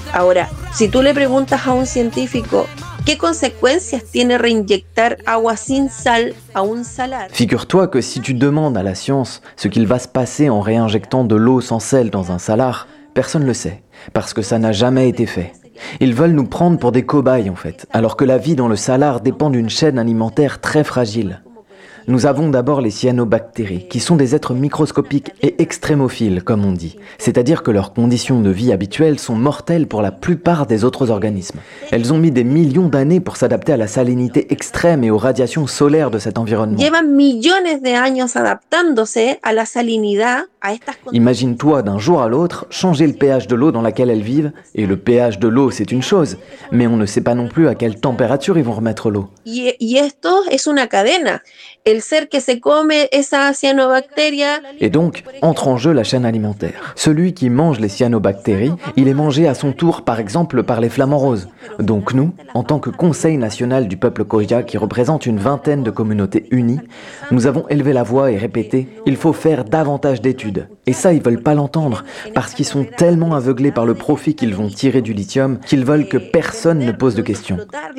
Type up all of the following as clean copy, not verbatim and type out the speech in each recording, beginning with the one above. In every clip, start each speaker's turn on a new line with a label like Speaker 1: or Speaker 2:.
Speaker 1: Ahora, si tú le preguntas a un científico ¿qué consecuencias tiene reinyectar agua sin sal a un salar?
Speaker 2: Figure-toi que si tu demandes à la science ce qu'il va se passer en réinjectant de l'eau sans sel dans un salar, personne ne le sait, parce que ça n'a jamais été fait. Ils veulent nous prendre pour des cobayes en fait, alors que la vie dans le salar dépend d'une chaîne alimentaire très fragile. Nous avons d'abord les cyanobactéries, qui sont des êtres microscopiques et extrémophiles, comme on dit. C'est-à-dire que leurs conditions de vie habituelles sont mortelles pour la plupart des autres organismes. Elles ont mis des millions d'années pour s'adapter à la salinité extrême et aux radiations solaires de cet environnement.
Speaker 1: Llevan millones de años adaptándose a la salinidad, a estas conditions.
Speaker 2: Imagine-toi d'un jour à l'autre changer le pH de l'eau dans laquelle elles vivent. Et le pH de l'eau, c'est une chose, mais on ne sait pas non plus à quelle température ils vont remettre l'eau.
Speaker 1: Y esto es una cadena. El ser que se come esa cianobacteria.
Speaker 2: Et donc, entre en jeu la chaîne alimentaire. Celui qui mange les cyanobactéries, il est mangé à son tour, par exemple, par les flamants roses. Donc nous, en tant que Conseil national du peuple Khoya, qui représente une vingtaine de communautés unies, nous avons élevé la voix et répété « il faut faire davantage d'études ». Et ça, ils veulent pas l'entendre, parce qu'ils sont tellement aveuglés par le profit qu'ils vont tirer du lithium, qu'ils veulent que personne ne pose de questions.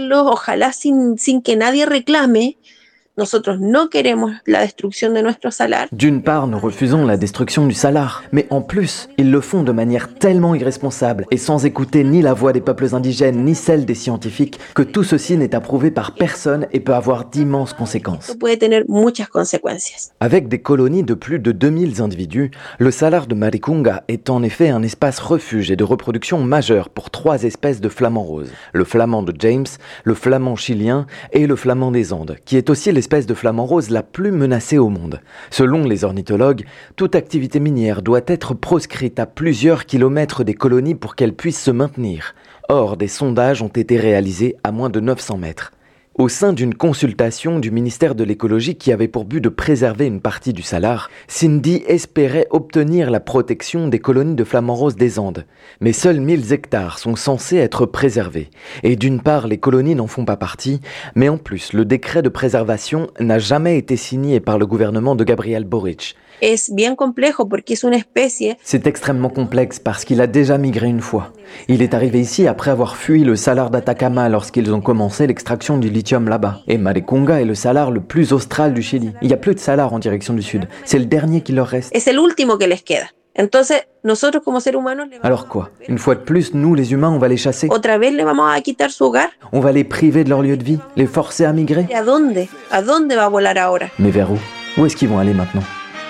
Speaker 1: Ojalá sin que nadie reclame. Nosotros no queremos la destrucción de nuestro salar.
Speaker 2: D'une part, nous refusons la destruction du salar, mais en plus, ils le font de manière tellement irresponsable et sans écouter ni la voix des peuples indigènes ni celle des scientifiques que tout ceci n'est approuvé par personne et peut avoir d'immenses conséquences.
Speaker 1: Puede tener muchas consecuencias.
Speaker 2: Avec des colonies de plus de 2000 individus, le salar de Maricunga est en effet un espace refuge et de reproduction majeur pour 3 espèces de flamants roses. Le flamand de James, le flamand chilien et le flamand des Andes, qui est aussi l'espèce de flamant rose la plus menacée au monde. Selon les ornithologues, toute activité minière doit être proscrite à plusieurs kilomètres des colonies pour qu'elles puissent se maintenir. Or, des sondages ont été réalisés à moins de 900 mètres. Au sein d'une consultation du ministère de l'écologie qui avait pour but de préserver une partie du salar, Cindy espérait obtenir la protection des colonies de flamants roses des Andes. Mais seuls 1000 hectares sont censés être préservés. Et d'une part, les colonies n'en font pas partie, mais en plus, le décret de préservation n'a jamais été signé par le gouvernement de Gabriel Boric.
Speaker 1: Es bien complejo porque es una especie.
Speaker 2: C'est extrêmement complexe parce qu'il a déjà migré une fois. Il est arrivé ici après avoir fui le salar d'Atacama lorsqu'ils ont commencé l'extraction du lithium là-bas. Et Maricunga est le salar le plus austral du Chili. Il n'y a plus de salar en direction du sud. C'est le dernier qui leur reste.
Speaker 1: Es el último que les queda. Entonces, nosotros como seres humanos
Speaker 2: Alors quoi? Une fois de plus, nous les humains, on va les chasser?
Speaker 1: Otra vez le vamos a quitar su hogar?
Speaker 2: On va les priver de leur lieu de vie? Les forcer à migrer?
Speaker 1: ¿A dónde? ¿A dónde va a volar ahora?
Speaker 2: Mais vers où? Où est-ce qu'ils vont aller maintenant?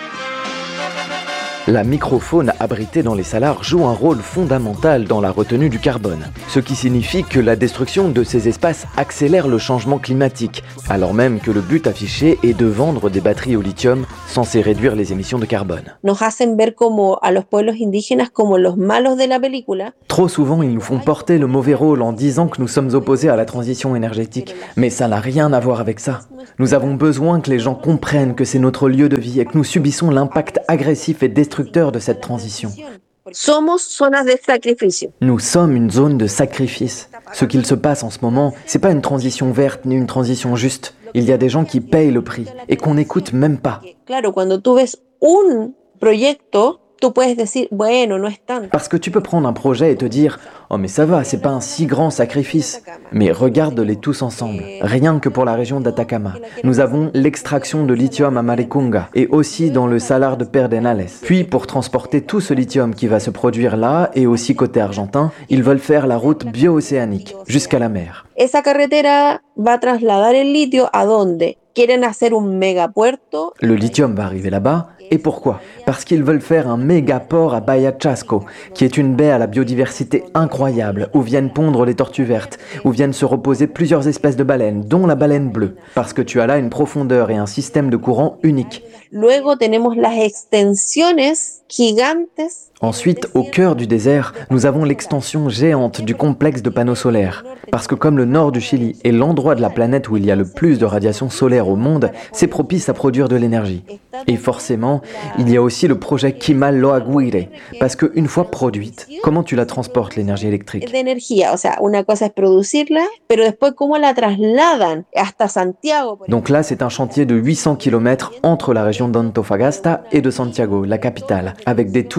Speaker 2: La microfaune abritée dans les salars joue un rôle fondamental dans la retenue du carbone, ce qui signifie que la destruction de ces espaces accélère le changement climatique, alors même que le but affiché est de vendre des batteries au lithium censées réduire les émissions de carbone.
Speaker 1: Nos hacen ver como a los pueblos indígenas como los malos de la película.
Speaker 2: Trop souvent, ils nous font porter le mauvais rôle en disant que nous sommes opposés à la transition énergétique. Mais ça n'a rien à voir avec ça. Nous avons besoin que les gens comprennent que c'est notre lieu de vie et que nous subissons l'impact agressif et destructeur de cette transition.
Speaker 1: Somos zonas de sacrificio.
Speaker 2: Nous sommes une zone de sacrifice. Ce qu'il se passe en ce moment, c'est pas une transition verte ni une transition juste. Il y a des gens qui payent le prix et qu'on n'écoute même pas.
Speaker 1: Claro, cuando tú ves un proyecto, tú puedes decir, bueno, no es tanto.
Speaker 2: Parce que tu peux prendre un projet et te dire « Oh mais ça va, c'est pas un si grand sacrifice ». Mais regarde-les tous ensemble. Rien que pour la région d'Atacama. Nous avons l'extraction de lithium à Maricunga et aussi dans le salar de Pedernales. Puis pour transporter tout ce lithium qui va se produire là et aussi côté argentin, ils veulent faire la route bio-océanique jusqu'à la mer.
Speaker 1: Esa carretera va a trasladar el litio a dónde? Quieren hacer un megapuerto.
Speaker 2: Le lithium va arriver là-bas. Et pourquoi? Parce qu'ils veulent faire un méga port à Bahia Chasco, qui est une baie à la biodiversité incroyable, où viennent pondre les tortues vertes, où viennent se reposer plusieurs espèces de baleines, dont la baleine bleue, parce que tu as là une profondeur et un système de courant unique.
Speaker 1: Luego tenemos las extensiones gigantes.
Speaker 2: Ensuite, au cœur du désert, nous avons l'extension géante du complexe de panneaux solaires. Parce que comme le nord du Chili est l'endroit de la planète où il y a le plus de radiation solaire au monde, c'est propice à produire de l'énergie. Et forcément, il y a aussi le projet Kimal Loaguire, parce qu'une fois produite, comment tu la transportes l'énergie électrique?
Speaker 1: De energía, o sea, una cosa es producirla, pero después cómo la trasladan hasta Santiago.
Speaker 2: Donc là, c'est un chantier de 800 km entre la région d'Antofagasta et de Santiago, la capitale, avec des tours et des lignes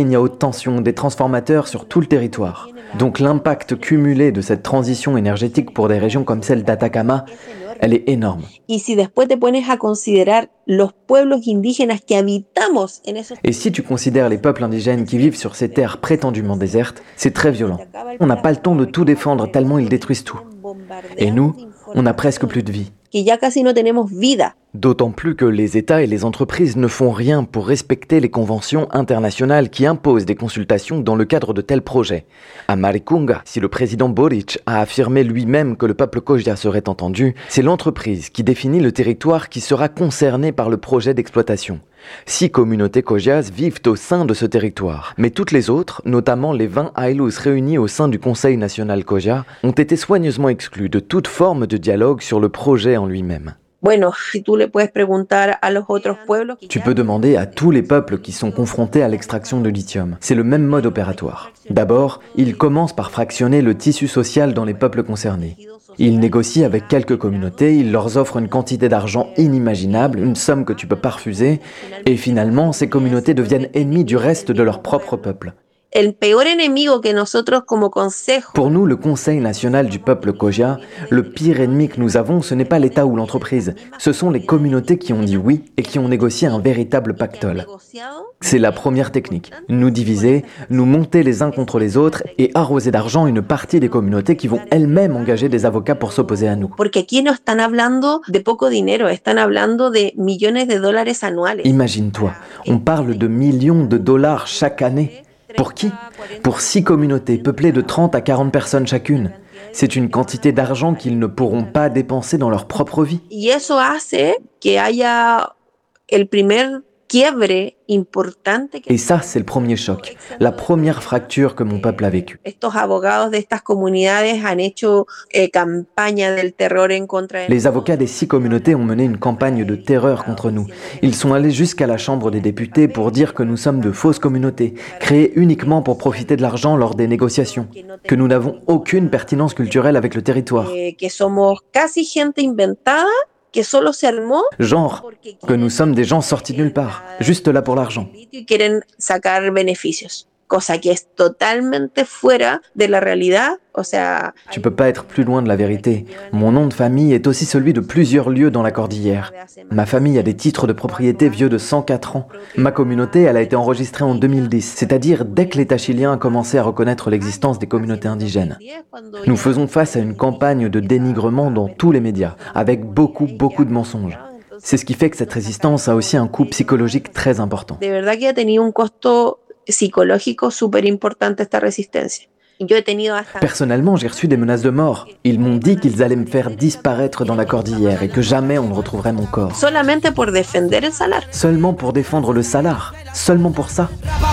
Speaker 2: lignes à haute tension, des transformateurs sur tout le territoire. Donc l'impact cumulé de cette transition énergétique pour des régions comme celle d'Atacama, elle est énorme.
Speaker 1: Y si después te pones a considerar los pueblos indígenas que habitamos en esos...
Speaker 2: Et si tu considères les peuples indigènes qui vivent sur ces terres prétendument désertes, c'est très violent. On n'a pas le temps de tout défendre tellement ils détruisent tout. Et nous, on n'a presque plus de vie.
Speaker 1: Que ya casi no tenemos vida.
Speaker 2: D'autant plus que les États et les entreprises ne font rien pour respecter les conventions internationales qui imposent des consultations dans le cadre de tels projets. À Maricunga, si le président Boric a affirmé lui-même que le peuple Cogia serait entendu, c'est l'entreprise qui définit le territoire qui sera concerné par le projet d'exploitation. 6 communautés Cogias vivent au sein de ce territoire, mais toutes les autres, notamment les 20 Aylus réunis au sein du Conseil national Cogia, ont été soigneusement exclus de toute forme de dialogue sur le projet en lui-même.
Speaker 1: Bueno, si tú le puedes preguntar a los otros pueblos...
Speaker 2: Tu peux demander à tous les peuples qui sont confrontés à l'extraction de lithium. C'est le même mode opératoire. D'abord, ils commencent par fractionner le tissu social dans les peuples concernés. Ils négocient avec quelques communautés, ils leur offrent une quantité d'argent inimaginable, une somme que tu peux pas refuser, et finalement, ces communautés deviennent ennemies du reste de leur propre peuple.
Speaker 1: El peor enemigo que nosotros como consejo...
Speaker 2: Pour nous, le Conseil national du peuple Cogia, le pire ennemi que nous avons, ce n'est pas l'État ou l'entreprise. Ce sont les communautés qui ont dit oui et qui ont négocié un véritable pactole. C'est la première technique. Nous diviser, nous monter les uns contre les autres et arroser d'argent une partie des communautés qui vont elles-mêmes engager des avocats pour s'opposer à nous.
Speaker 1: Porque aquí no están hablando de poco dinero, están hablando de millones de dólares anuales.
Speaker 2: Imagine-toi, on parle de millions de dollars chaque année. Pour qui? Pour 6 communautés peuplées de 30 à 40 personnes chacune. C'est une quantité d'argent qu'ils ne pourront pas dépenser dans leur propre vie.
Speaker 1: Y eso hace que haya el primer quiebre importante.
Speaker 2: Et ça, c'est le premier choc, la première fracture que mon peuple a vécue.
Speaker 1: Estos abogados de estas comunidades han hecho campaña del terror en contra de...
Speaker 2: Les avocats des 6 communautés ont mené une campagne de terreur contre nous. Ils sont allés jusqu'à la Chambre des députés pour dire que nous sommes de fausses communautés, créées uniquement pour profiter de l'argent lors des négociations, que nous n'avons aucune pertinence culturelle avec le territoire.
Speaker 1: Que somos casi gente inventada. Que solo se armó,
Speaker 2: genre que nous sommes des gens sortis de nulle part, juste là pour l'argent.
Speaker 1: Y quieren sacar beneficios, cosa que es totalmente fuera de la realidad. O sea,
Speaker 2: tu peux pas être plus loin de la vérité. Mon nom de famille est aussi celui de plusieurs lieux dans la cordillère. Ma famille a des titres de propriété vieux de 104 ans. Ma communauté, elle a été enregistrée en 2010, c'est-à-dire dès que l'État chilien a commencé à reconnaître l'existence des communautés indigènes. Nous faisons face à une campagne de dénigrement dans tous les médias, avec beaucoup de mensonges. C'est ce qui fait que cette résistance a aussi un coût psychologique très important.
Speaker 1: De verdad que ha tenido un costo psicológico súper importante esta resistencia.
Speaker 2: Personnellement, j'ai reçu des menaces de mort. Ils m'ont dit qu'ils allaient me faire disparaître dans la cordillère et que jamais on ne retrouverait mon corps.
Speaker 1: Solamente por defender el salar.
Speaker 2: Seulement pour défendre le salar. Seulement pour ça.